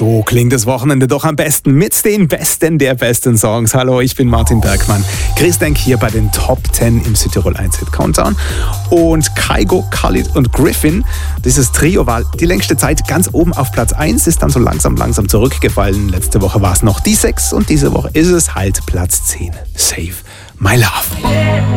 So klingt das Wochenende doch am besten mit den Besten der besten Songs. Hallo, ich bin Martin Bergmann. Chris Denk hier bei den Top 10 im Südtirol 1 Hit Countdown. Und Kygo, Khalid und Griffin, dieses Trio war die längste Zeit ganz oben auf Platz 1, ist dann so langsam zurückgefallen. Letzte Woche war es noch die 6 und diese Woche ist es halt Platz 10. Save My Love.